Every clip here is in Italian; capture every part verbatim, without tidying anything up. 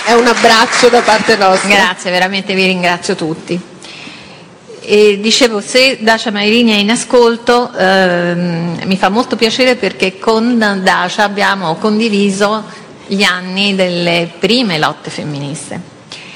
è un abbraccio da parte nostra. Grazie, veramente vi ringrazio tutti. E dicevo, se Dacia Mairini è in ascolto, ehm, mi fa molto piacere perché con Dacia abbiamo condiviso gli anni delle prime lotte femministe.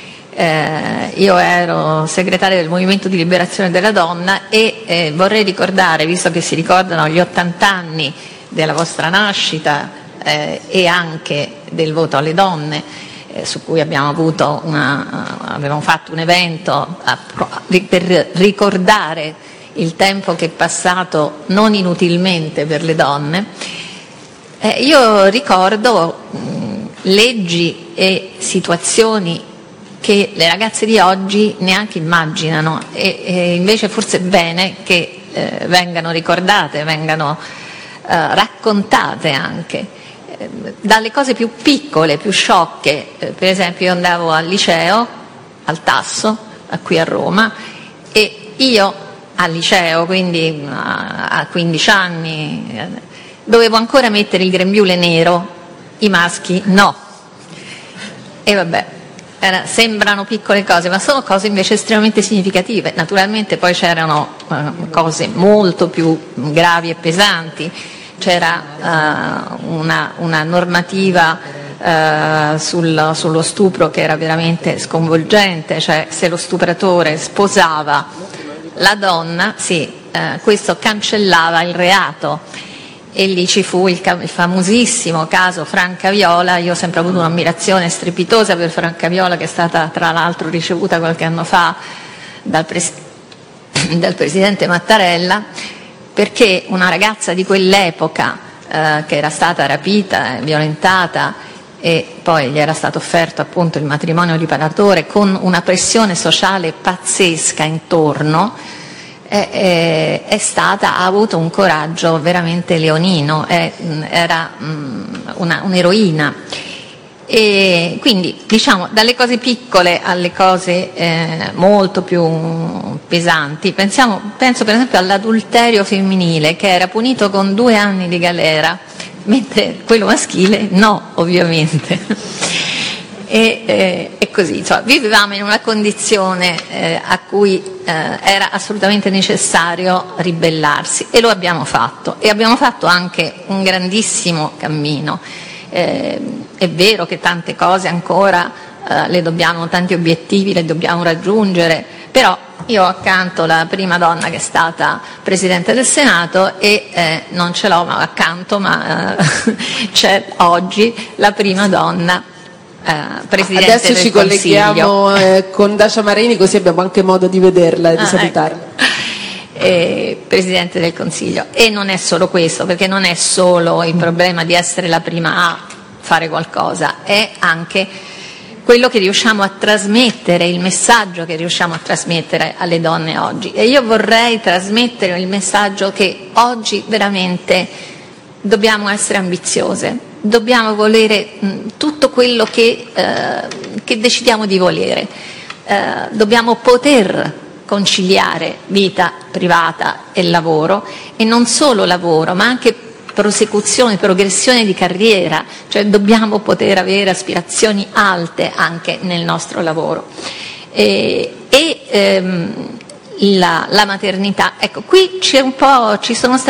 Eh, io ero segretaria del Movimento di Liberazione della Donna e eh, vorrei ricordare, visto che si ricordano gli ottanta anni della vostra nascita eh, e anche del voto alle donne, eh, su cui abbiamo avuto una, uh, avevamo fatto un evento a, per ricordare il tempo che è passato non inutilmente per le donne. Eh, io ricordo mh, leggi e situazioni che le ragazze di oggi neanche immaginano e, e invece forse è bene che eh, vengano ricordate, vengano eh, raccontate anche, eh, dalle cose più piccole, più sciocche. Eh, per esempio io andavo al liceo, al Tasso, a qui a Roma, e io al liceo, quindi a, a quindici anni, eh, dovevo ancora mettere il grembiule nero, i maschi no. E vabbè. Era, sembrano piccole cose, ma sono cose invece estremamente significative. Naturalmente poi c'erano uh, cose molto più gravi e pesanti. C'era uh, una, una normativa uh, sul, sullo stupro che era veramente sconvolgente, cioè se lo stupratore sposava la donna, sì, uh, questo cancellava il reato. E lì ci fu il, il famosissimo caso Franca Viola. Io ho sempre avuto un'ammirazione strepitosa per Franca Viola, che è stata tra l'altro ricevuta qualche anno fa dal, pres- dal presidente Mattarella, perché una ragazza di quell'epoca eh, che era stata rapita, violentata e poi gli era stato offerto appunto il matrimonio riparatore con una pressione sociale pazzesca intorno, È, è, è stata, ha avuto un coraggio veramente leonino, è, era mh, una, un'eroina. E quindi diciamo dalle cose piccole alle cose eh, molto più pesanti. Pensiamo, penso per esempio all'adulterio femminile, che era punito con due anni di galera, mentre quello maschile no, ovviamente. E, eh, e così, insomma, vivevamo in una condizione eh, a cui eh, era assolutamente necessario ribellarsi, e lo abbiamo fatto, e abbiamo fatto anche un grandissimo cammino. Eh, è vero che tante cose ancora eh, le dobbiamo, tanti obiettivi le dobbiamo raggiungere, però io ho accanto la prima donna che è stata Presidente del Senato e eh, non ce l'ho ma accanto, ma eh, c'è oggi la prima donna Uh, Presidente Adesso del ci colleghiamo eh, con Dacia Mairini, così abbiamo anche modo di vederla e di ah, salutarla. Ecco. Eh, Presidente del Consiglio. E non è solo questo, perché non è solo il problema di essere la prima a fare qualcosa, è anche quello che riusciamo a trasmettere, il messaggio che riusciamo a trasmettere alle donne oggi. E io vorrei trasmettere il messaggio che oggi veramente dobbiamo essere ambiziose. Dobbiamo volere mh, tutto quello che, eh, che decidiamo di volere, eh, dobbiamo poter conciliare vita privata e lavoro, e non solo lavoro, ma anche prosecuzione, progressione di carriera, cioè dobbiamo poter avere aspirazioni alte anche nel nostro lavoro. E, e ehm, la, la maternità, ecco, qui c'è un po', ci sono stati